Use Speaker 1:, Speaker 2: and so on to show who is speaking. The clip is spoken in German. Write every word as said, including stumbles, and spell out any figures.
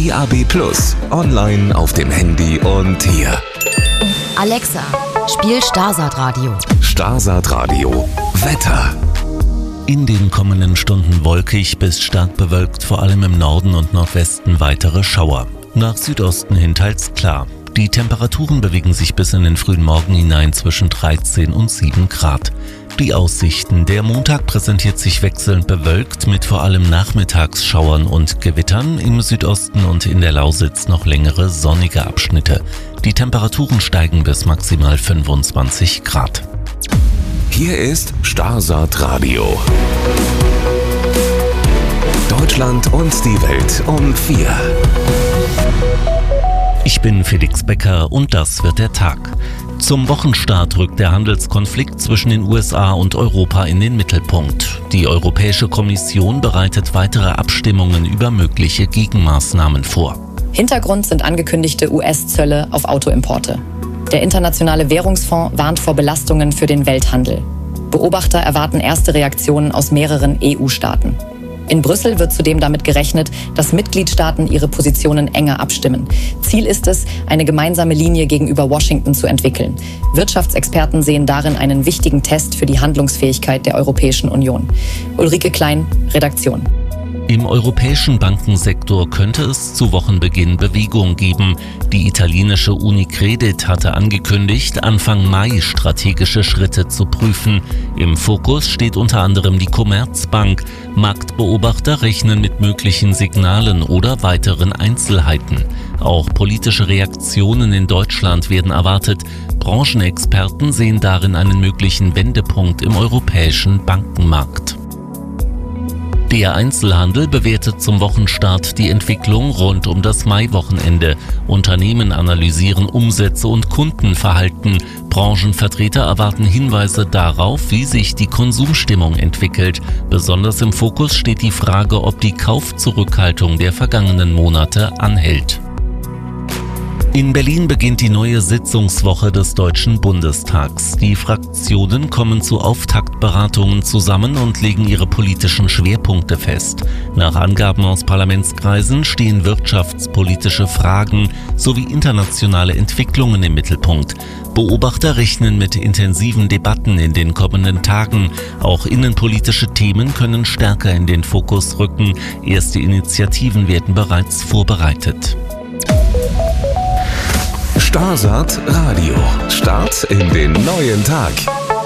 Speaker 1: D A B plus, online auf dem Handy und hier.
Speaker 2: Alexa, spiel Starsat Radio.
Speaker 1: Starsat Radio. Wetter.
Speaker 3: In den kommenden Stunden wolkig bis stark bewölkt, vor allem im Norden und Nordwesten weitere Schauer. Nach Südosten hin teils klar. Die Temperaturen bewegen sich bis in den frühen Morgen hinein zwischen dreizehn und sieben Grad. Die Aussichten: Der Montag präsentiert sich wechselnd bewölkt mit vor allem Nachmittagsschauern und Gewittern, im Südosten und in der Lausitz noch längere sonnige Abschnitte. Die Temperaturen steigen bis maximal fünfundzwanzig Grad.
Speaker 1: Hier ist Starsat Radio. Deutschland und die Welt um vier.
Speaker 3: Ich bin Felix Becker und das wird der Tag. Zum Wochenstart rückt der Handelskonflikt zwischen den U S A und Europa in den Mittelpunkt. Die Europäische Kommission bereitet weitere Abstimmungen über mögliche Gegenmaßnahmen vor.
Speaker 4: Hintergrund sind angekündigte U S-Zölle auf Autoimporte. Der Internationale Währungsfonds warnt vor Belastungen für den Welthandel. Beobachter erwarten erste Reaktionen aus mehreren E U-Staaten. In Brüssel wird zudem damit gerechnet, dass Mitgliedstaaten ihre Positionen enger abstimmen. Ziel ist es, eine gemeinsame Linie gegenüber Washington zu entwickeln. Wirtschaftsexperten sehen darin einen wichtigen Test für die Handlungsfähigkeit der Europäischen Union. Ulrike Klein, Redaktion.
Speaker 3: Im europäischen Bankensektor könnte es zu Wochenbeginn Bewegung geben. Die italienische Unicredit hatte angekündigt, Anfang Mai strategische Schritte zu prüfen. Im Fokus steht unter anderem die Commerzbank. Marktbeobachter rechnen mit möglichen Signalen oder weiteren Einzelheiten. Auch politische Reaktionen in Deutschland werden erwartet. Branchenexperten sehen darin einen möglichen Wendepunkt im europäischen Bankenmarkt. Der Einzelhandel bewertet zum Wochenstart die Entwicklung rund um das Maiwochenende. Unternehmen analysieren Umsätze und Kundenverhalten. Branchenvertreter erwarten Hinweise darauf, wie sich die Konsumstimmung entwickelt. Besonders im Fokus steht die Frage, ob die Kaufzurückhaltung der vergangenen Monate anhält. In Berlin beginnt die neue Sitzungswoche des Deutschen Bundestags. Die Fraktionen kommen zu Auftaktberatungen zusammen und legen ihre politischen Schwerpunkte fest. Nach Angaben aus Parlamentskreisen stehen wirtschaftspolitische Fragen sowie internationale Entwicklungen im Mittelpunkt. Beobachter rechnen mit intensiven Debatten in den kommenden Tagen. Auch innenpolitische Themen können stärker in den Fokus rücken. Erste Initiativen werden bereits vorbereitet.
Speaker 1: Starsat Radio. Start in den neuen Tag.